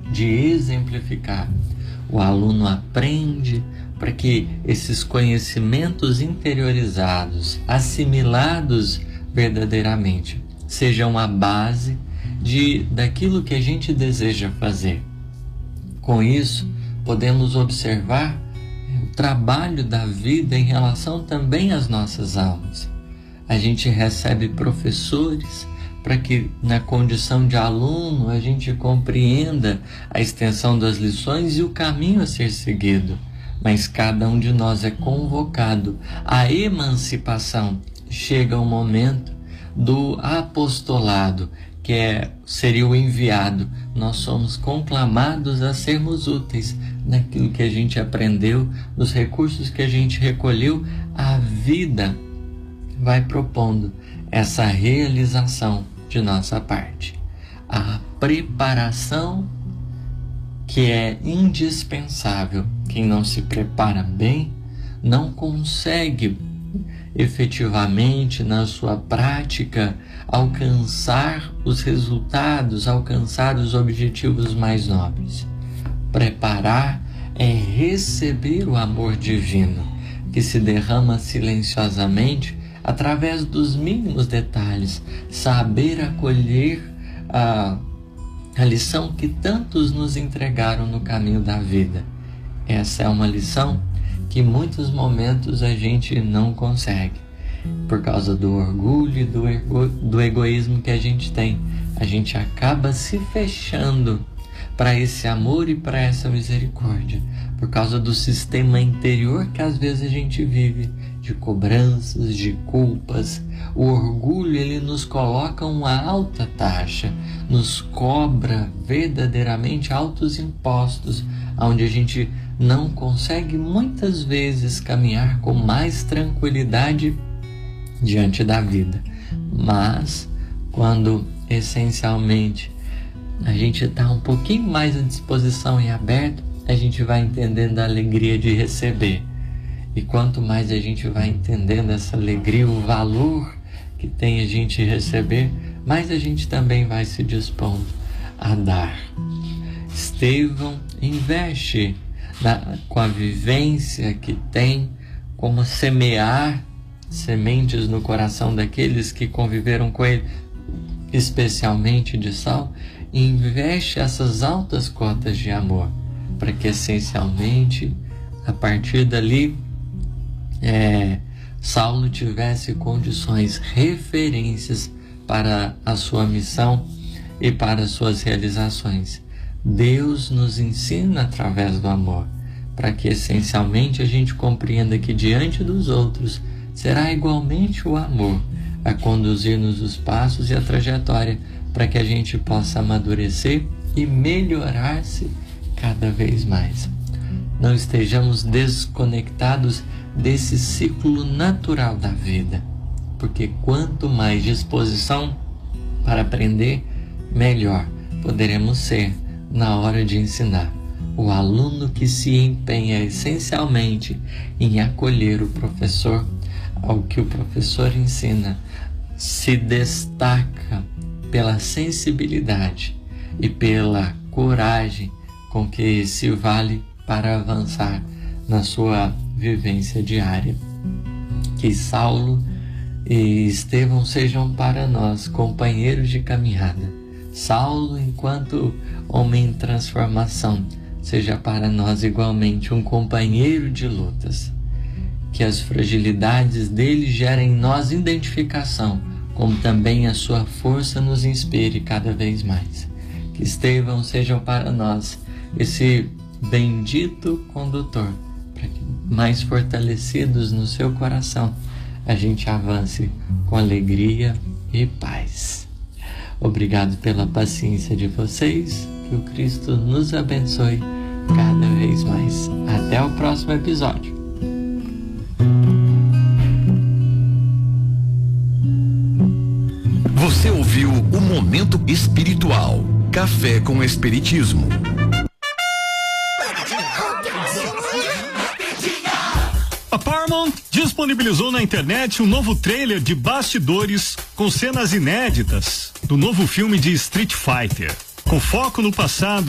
de exemplificar. O aluno aprende para que esses conhecimentos interiorizados, assimilados verdadeiramente, sejam a base daquilo que a gente deseja fazer. Com isso, podemos observar o trabalho da vida em relação também às nossas almas. A gente recebe professores para que, na condição de aluno, a gente compreenda a extensão das lições e o caminho a ser seguido. Mas cada um de nós é convocado à emancipação. Chega o momento do apostolado, que seria o enviado. Nós somos conclamados a sermos úteis naquilo que a gente aprendeu, nos recursos que a gente recolheu. A vida vai propondo essa realização de nossa parte. A preparação que é indispensável. Quem não se prepara bem não consegue efetivamente na sua prática alcançar os resultados, alcançar os objetivos mais nobres. Preparar é receber o amor divino que se derrama silenciosamente através dos mínimos detalhes, saber acolher a lição que tantos nos entregaram no caminho da vida. Essa é uma lição que em muitos momentos a gente não consegue, por causa do orgulho e do egoísmo que a gente tem. A gente acaba se fechando para esse amor e para essa misericórdia, por causa do sistema interior que às vezes a gente vive, de cobranças, de culpas. O orgulho, ele nos coloca uma alta taxa, nos cobra verdadeiramente altos impostos, onde a gente não consegue muitas vezes caminhar com mais tranquilidade diante da vida. Mas quando essencialmente a gente está um pouquinho mais à disposição e aberto, a gente vai entendendo a alegria de receber. E quanto mais a gente vai entendendo essa alegria, o valor que tem a gente receber, mais a gente também vai se dispondo a dar. Estevão investe com a vivência que tem, como semear sementes no coração daqueles que conviveram com ele, especialmente de Saulo, e investe essas altas cotas de amor, para que essencialmente, a partir dali, Saulo tivesse condições, referências para a sua missão e para as suas realizações. Deus nos ensina através do amor, para que essencialmente a gente compreenda que diante dos outros será igualmente o amor a conduzir-nos os passos e a trajetória, para que a gente possa amadurecer e melhorar-se cada vez mais. Não estejamos desconectados desse ciclo natural da vida, porque quanto mais disposição para aprender, melhor poderemos ser na hora de ensinar. O aluno que se empenha essencialmente em acolher o professor, ao que o professor ensina, se destaca pela sensibilidade e pela coragem com que se vale para avançar na sua vivência diária. Que Saulo e Estevão sejam para nós companheiros de caminhada. Saulo, enquanto homem em transformação, seja para nós igualmente um companheiro de lutas. Que as fragilidades dele gerem em nós identificação, como também a sua força nos inspire cada vez mais. Que Estevão seja para nós esse bendito condutor, para que, mais fortalecidos no seu coração, a gente avance com alegria e paz. Obrigado pela paciência de vocês, que o Cristo nos abençoe cada vez mais. Até o próximo episódio. Você ouviu o Momento Espiritual, Café com Espiritismo. A Paramount disponibilizou na internet um novo trailer de bastidores com cenas inéditas do novo filme de Street Fighter, com foco no passado